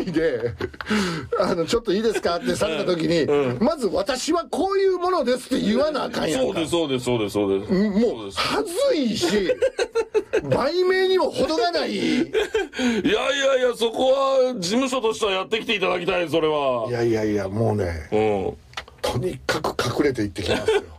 いでちょっといいですかってされた時に、まず私はこういうものですって言わなあかんやんか。 そうですもうはずいし売名にも程がない。いやそこは事務所としてはやってきていただきたい。それはいやもうね、とにかく隠れていってきますよ。